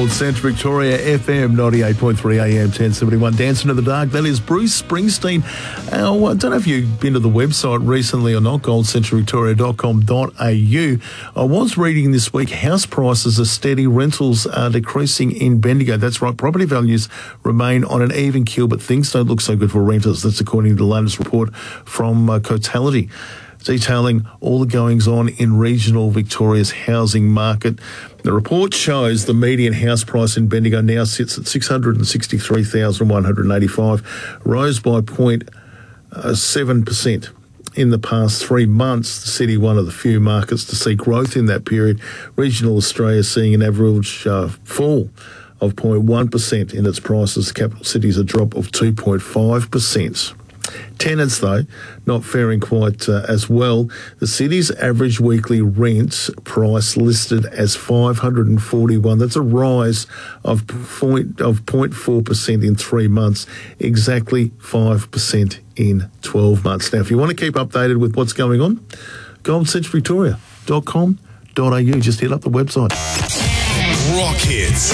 Gold Centre Victoria, FM 98.3 AM 1071. Dancing in the Dark. That is Bruce Springsteen. I don't know if you've been to the website recently or not, goldcentrevictoria.com.au. I was reading this week, house prices are steady, rentals are decreasing in Bendigo. That's right, property values remain on an even keel, but things don't look so good for renters. That's according to the latest report from Cotality, detailing all the goings-on in regional Victoria's housing market. The report shows the median house price in Bendigo now sits at $663,185, rose by 0.7% in the past 3 months. The city, one of the few markets to see growth in that period. Regional Australia seeing an average fall of 0.1% in its prices. The capital cities a drop of 2.5%. Tenants, though, not faring quite as well. The city's average weekly rent price listed as $541. That's a rise of 0.4% in 3 months, exactly 5% in 12 months. Now, if you want to keep updated with what's going on, goldcentrevictoria.com.au. Just hit up the website. Rock Hits.